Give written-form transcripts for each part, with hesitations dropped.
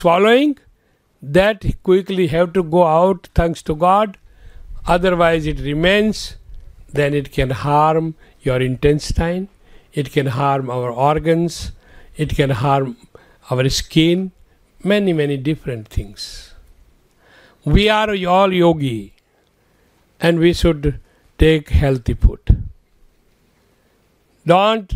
swallowing, that quickly have to go out, thanks to God. Otherwise it remains, then it can harm your intestine, it can harm our organs, it can harm our skin, many different things. We are all yogi, and we should take healthy food. Don't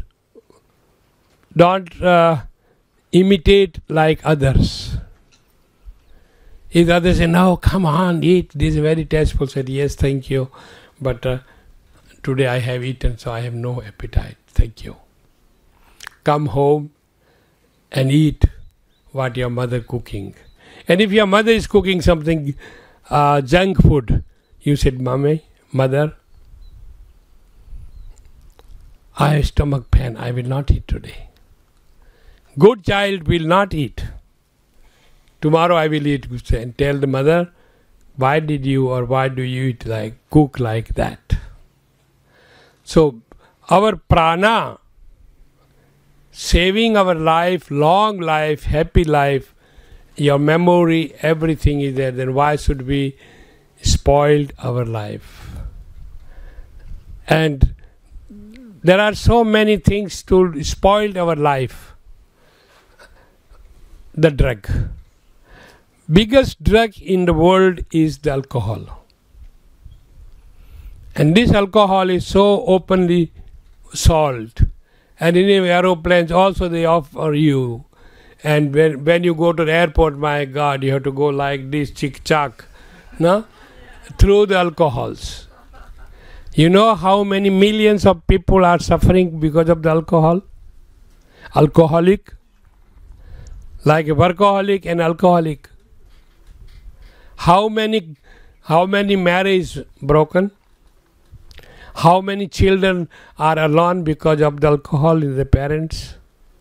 imitate like others. If others say, no, come on, eat, this is very tasteful, said, yes, thank you, but today I have eaten, so I have no appetite, thank you. Come home and eat what your mother cooking. And if your mother is cooking something junk food, you said, Mommy, mother, I have stomach pain, I will not eat today. Good child will not eat. Tomorrow I will eat, and tell the mother, why do you eat cook like that? So our prana, saving our life, long life, happy life, your memory, everything is there. Then why should we spoil our life? And there are so many things to spoil our life. The drug. Biggest drug in the world is the alcohol. And this alcohol is so openly sold. And in aeroplanes also they offer you. And when you go to the airport, my God, you have to go like this, chick-chack, no? Through the alcohols. You know how many millions of people are suffering because of the alcohol? Alcoholic, like a workaholic and alcoholic. How many marriages broken? How many children are alone because of the alcohol in the parents?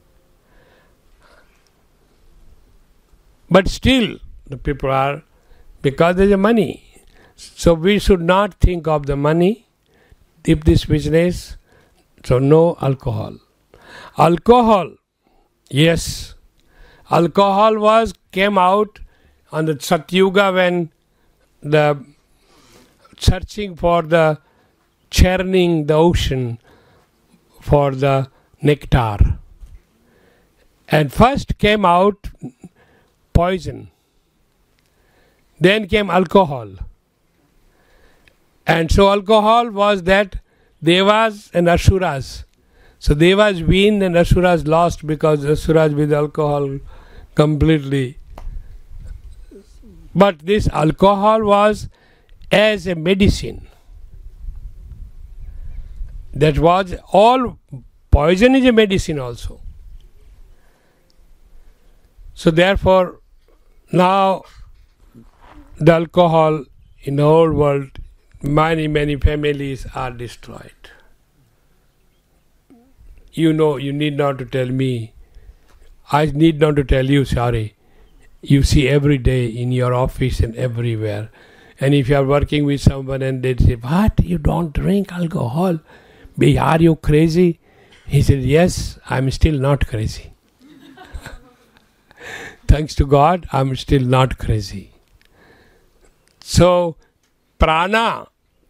But still, the people are, because there is money. So we should not think of the money, if this business, so no alcohol. Alcohol, yes. Alcohol came out on the Satyuga when the searching for the churning the ocean for the nectar. And first came out poison. Then came alcohol. And so alcohol was that Devas and Asuras. So Devas win and Asuras lost because Asuras with alcohol completely. But this alcohol was as a medicine. That was all, poison is a medicine also. So therefore, now the alcohol in the whole world, many families are destroyed. You know, you need not to tell me. I need not to tell you, sorry. You see every day in your office and everywhere. And if you are working with someone and they say, what, you don't drink alcohol? Are you crazy? He said, yes, I'm still not crazy. Thanks to God, I'm still not crazy. So, prana,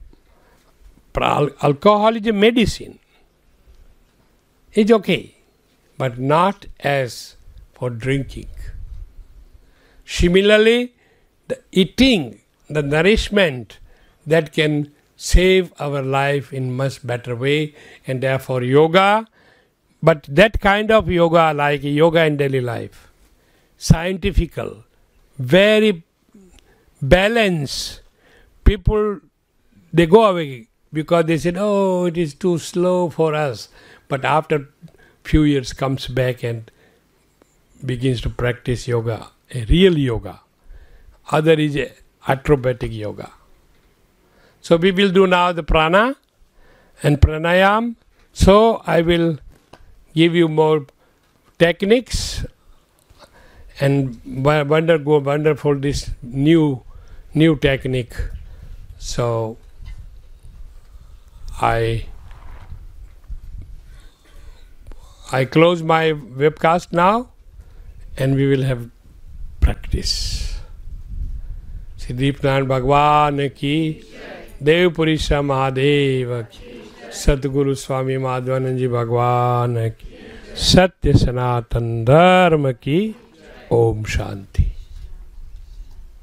alcohol is a medicine. It's okay, but not as for drinking. Similarly, the eating, the nourishment that can save our life in much better way, and therefore yoga, but that kind of yoga like yoga in daily life, scientifical, very balanced. People, they go away because they said, oh, it is too slow for us. But after few years comes back and begins to practice yoga, a real yoga. Other is a acrobatic yoga. So we will do now the prana and pranayam. So I will give you more techniques and wonderful this new technique. So I close my webcast now, and we will have practice. This. Shri Deepnarayan भगवान की, देवपुरी श्री महादेव की, सतगुरु स्वामी माधवानंद जी भगवान की, सत्य सनातन धर्म की। ओम शांति।